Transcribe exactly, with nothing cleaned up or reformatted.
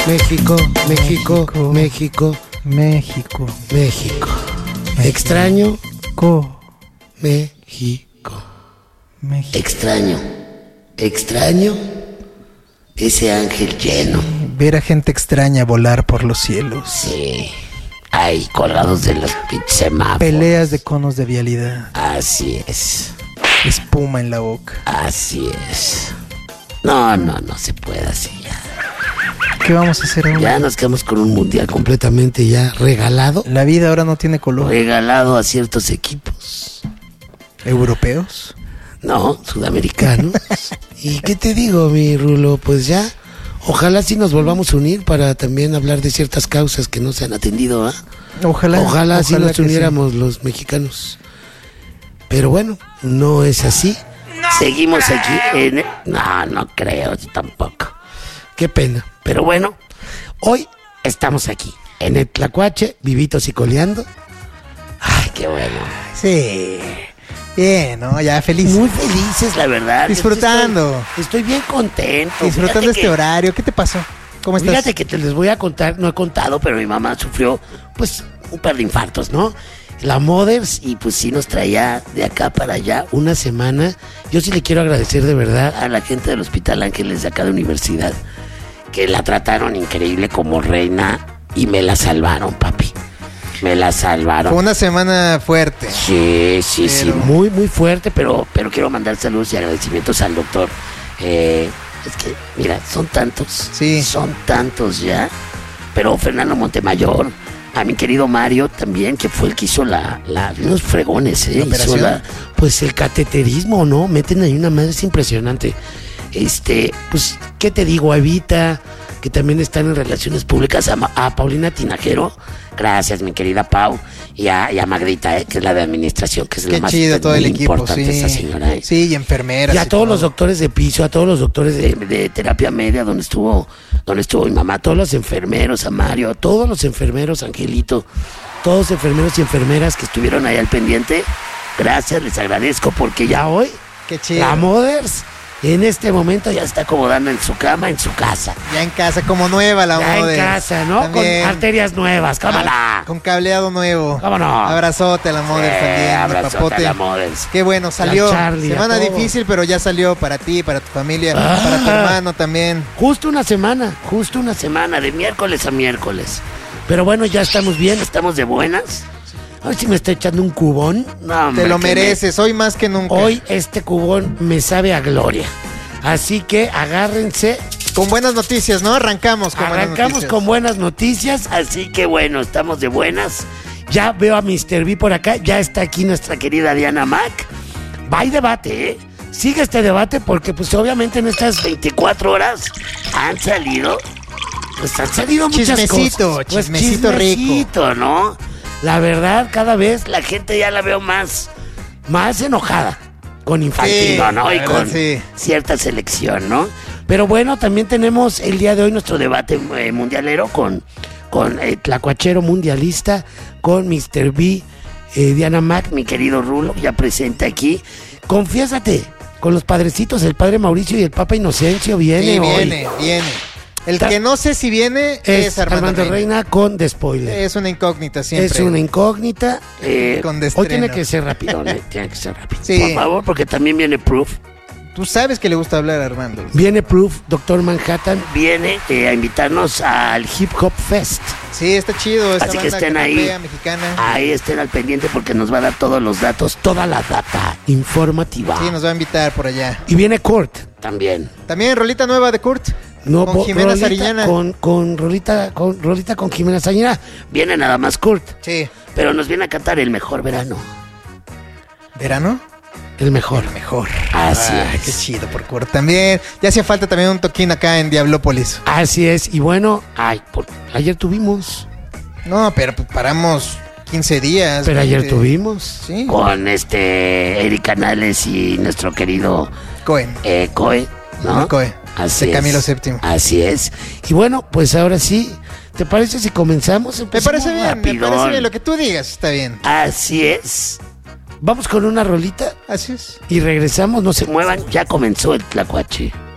México, México, México, México, México. Extraño Co, México. México. Extraño, extraño ese ángel lleno. Ver a gente extraña volar por los cielos. Sí, ahí colgados de los semáforos. Peleas de conos de vialidad. Así es, Espuma en la boca. así es. No, no, no se puede así ya. ¿Qué vamos a hacer ahora? Ya nos quedamos con un mundial completamente ya regalado. La vida ahora no tiene color. Regalado a ciertos equipos. ¿Europeos? No, sudamericanos. ¿Y qué te digo, mi Rulo? Pues ya, ojalá sí nos volvamos a unir para también hablar de ciertas causas que no se han atendido, ¿ah? Ojalá. Ojalá, sí nos que uniéramos los mexicanos. Pero bueno, no es así. Seguimos aquí en... No, no creo, yo tampoco. Qué pena. Pero bueno, hoy estamos aquí, en el Tlacuache, vivitos y coleando. Ay, qué bueno. Sí. Bien, ¿no? Ya feliz. Muy felices, la verdad. Disfrutando. Estoy, estoy bien contento. Disfrutando Fíjate este que- horario. ¿Qué te pasó? ¿Cómo estás? Fíjate que te les voy a contar, no he contado, pero mi mamá sufrió, pues, un par de infartos, ¿no? La Mothers, y pues sí nos traía de acá para allá una semana. Yo sí le quiero agradecer de verdad a la gente del Hospital Ángeles de acá de Universidad, que la trataron increíble como reina y me la salvaron, papi. Me la salvaron. Fue una semana fuerte. Sí, sí, sí, Pero- muy, muy fuerte, pero, pero quiero mandar saludos y agradecimientos al doctor. Eh, es que, mira, son tantos, Sí. son tantos ya, pero Fernando Montemayor, a mi querido Mario también, que fue el que hizo la, la unos fregones, ¿eh? ¿La operación? Hizo la- pues el cateterismo, ¿no? Meten ahí una madre, es impresionante. Este, pues, ¿qué te digo? A Evita, que también están en relaciones públicas, a, Ma- a Paulina Tinajero, gracias, mi querida Pau, y a, y a Magdita, ¿eh? Que es la de administración, que es la Qué más chido todo el muy equipo, importante, sí. esa señora, ¿eh? Sí, y enfermeras. Y a y todos todo. los doctores de piso, a todos los doctores de, de terapia media, donde estuvo, donde estuvo mi mamá, todos los enfermeros, a Mario, a todos los enfermeros, Angelito, todos los enfermeros y enfermeras que estuvieron ahí al pendiente, gracias, les agradezco, porque ya hoy, Qué chido. la Mothers, en este momento ya está acomodando en su cama, en su casa. Ya en casa, como nueva la Ya en Mothers. casa, ¿no? También. Con arterias nuevas, cámara. Ah, con cableado nuevo. ¿Cómo no? Abrazote a la Mothers Sí, también. mi abrazote papote. a la Mothers. Qué bueno, salió. Y al Charlie, a Semana todos. difícil, pero ya salió para ti, para tu familia, Ah. para tu hermano también. Justo una semana, justo una semana, de miércoles a miércoles. Pero bueno, ya estamos bien, estamos de buenas. Hoy sí me está echando un cubón. No, hombre, Te lo que me- mereces, hoy más que nunca. Hoy este cubón me sabe a gloria. Así que agárrense. Con buenas noticias, ¿no? Arrancamos con buenas Arrancamos noticias. con buenas noticias. Así que bueno, estamos de buenas. Ya veo a mister B por acá. Ya está aquí nuestra querida Diana Mac. Va y debate, ¿eh? Sigue este debate porque pues obviamente en estas veinticuatro horas han salido... Pues han salido muchas Chismecito, cosas. Pues, chismecito rico. chismecito, ¿no? La verdad, cada vez la gente ya la veo más, más enojada con Infantino, Sí, ¿no? la Y verdad, con sí. cierta selección, ¿no? Pero bueno, también tenemos el día de hoy nuestro debate eh, mundialero con, con eh, Tlacuachero mundialista, con mister B, eh, Diana Mac, mi querido Rulo, ya presente aquí. Confiésate, con los padrecitos, el padre Mauricio y el Papa Inocencio viene Sí, hoy. viene, viene. El Ta- que no sé si viene Es, es, Armando, Armando Reina. Reina con despoiler. Es una incógnita siempre. Es una incógnita. eh, Con hoy destreno. tiene que ser rápido, ¿eh? Tiene que ser rápido. Sí. Por favor, porque también viene Proof. Tú sabes que le gusta hablar a Armando. Viene Proof, Doctor Manhattan. Viene eh, a invitarnos al Hip Hop Fest. Sí, está chido. Esta Así que banda estén ahí. rapea mexicana. Ahí estén al pendiente porque nos va a dar todos los datos, toda la data informativa. Sí, nos va a invitar por allá. Y viene Kurt también. También rolita nueva de Kurt. No, Con bo- Jimena Rolita Sariñana. Con, con Rolita, con Rolita con Jimena Sariñana. Viene nada más Kurt. Sí. Pero nos viene a cantar el mejor verano. ¿Verano? El mejor. Mejor. Así Ah, es. Qué chido por Kurt. También. Ya hacía falta también un toquín acá en Diablópolis. Así es. Y bueno, ay, por- ayer tuvimos. No, pero pues paramos quince días. Pero ayer veinte. tuvimos. Sí. Con este Eric Canales y nuestro querido Cohen. eh, Coe, ¿no? Coe. Así de es. Camilo séptimo. Así es. Y bueno, pues ahora sí, ¿te parece si comenzamos? Me Empecemos parece bien, me rapidón. parece bien. Lo que tú digas está bien. Así es. Vamos con una rolita Así es. y regresamos, no se muevan, ya comenzó el Tlacuache.